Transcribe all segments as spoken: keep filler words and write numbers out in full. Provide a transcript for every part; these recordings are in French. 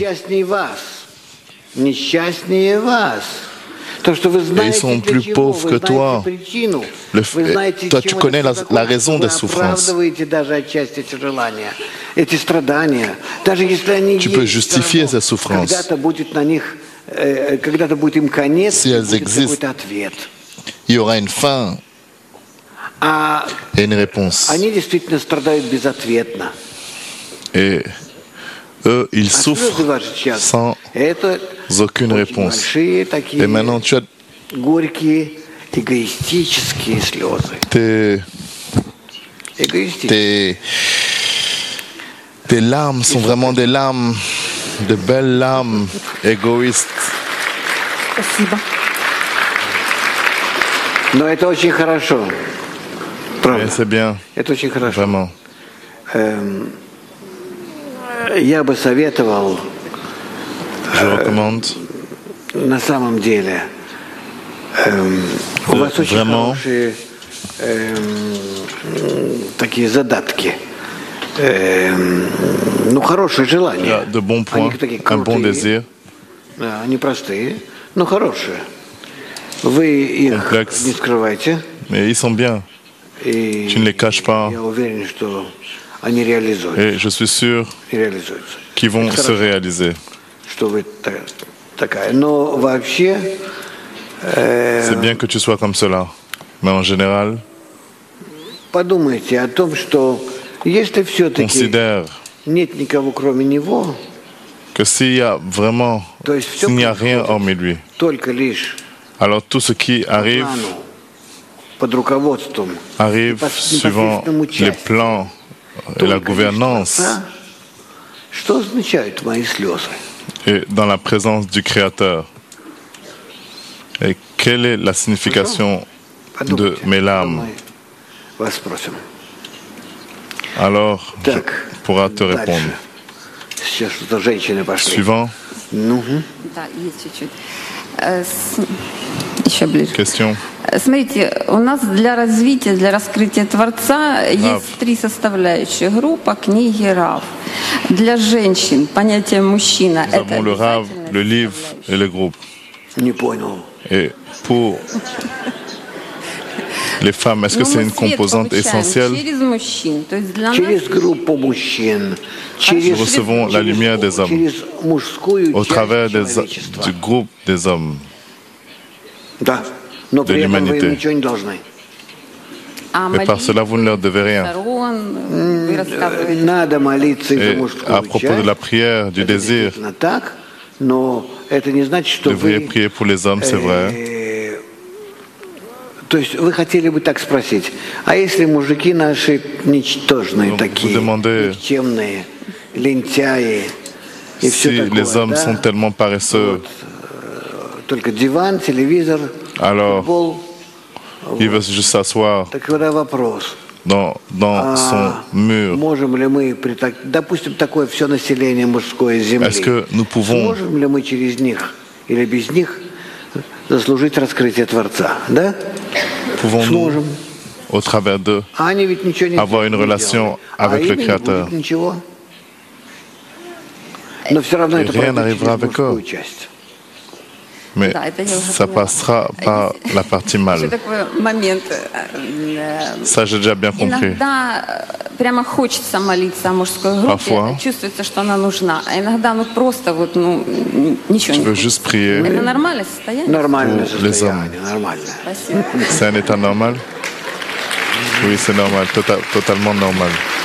Et ils sont plus pauvres que toi. Le, toi, tu connais la, la raison des souffrances. Tu peux justifier ces souffrances. Si elles existent, il y aura une fin et une réponse. Et eux, ils souffrent sans aucune réponse. Et maintenant, tu as tes, tes, tes larmes sont vraiment des larmes, de belles larmes égoïstes. C'est bien, vraiment. Я бы советовал, Je recommande на самом деле, у вас очень хорошие такие задатки, ну хорошие желания. de bons points, un bon désir. Они простые, но хорошие. Вы их не скрывайте. Mais ils sont bien. Tu ne les caches pas. Я уверен, что они реализуются. Et je suis sûr qu'ils vont se réaliser. C'est bien que tu sois comme cela. Mais en général, considère que s'il y a vraiment, s'il n'y a rien hormis lui, alors tout ce qui arrive, arrive suivant les plans et la gouvernance et dans la présence du Créateur. Et quelle est la signification de mes larmes? Alors, tu pourras te répondre. Suivant. Question. Смотрите, у нас для развития, для раскрытия Творца есть три составляющие. Группа, книги, Рав. Для женщин понятие мужчина – это le Rav, le livre et le groupe. Et pour les femmes, est-ce que c'est une composante essentielle? Nous recevons la lumière des hommes au travers des, du groupe des hommes, de l'humanité. Et par cela, vous ne leur devez rien. Et à propos de la prière, du désir, vous devriez prier pour les hommes, c'est vrai. Вы хотели бы так спросить, а если мужики наши ничтожные такие, никчемные, лентяи и все такое, les hommes sont tellement paresseux, только диван, телевизор, футбол, il veut juste s'asseoir dans, dans son mur. Можем ли мы, допустим, такое все население мужское земли, est-ce que nous pouvons, можем ли мы через них или без них заслужить раскрытие Творца, да? Pouvons-nous, au travers d'eux, avoir une relation avec le Créateur? Et rien n'arrivera avec eux. Mais ça passera par la partie mal. Ça, j'ai déjà bien compris. Parfois, tu veux juste prier pour les hommes. C'est un état normal? Oui, c'est normal, tota- totalement normal.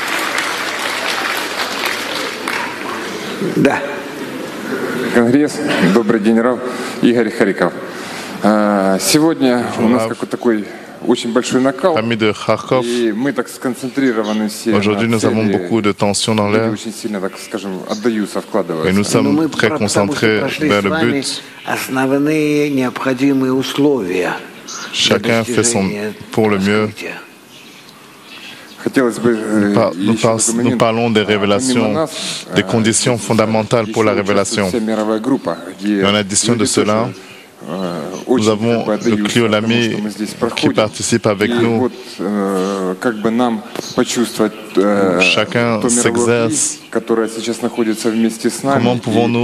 Конгресс. Добрый день, Рав. Игорь Харьков. Сегодня у нас какой-то такой очень большой накал. И мы так сконцентрированы все. Aujourd'hui, nous avons beaucoup de tension dans l'air. Очень сильно, так скажем, отдаются, вкладываются. Et nous sommes très concentrés vers le but. Chacun fait son pour le mieux. Nous, par, nous parlons des révélations, des conditions fondamentales pour la révélation. Et en addition de cela, nous avons le Cliolami qui participe avec nous. Chacun s'exerce. Comment pouvons-nous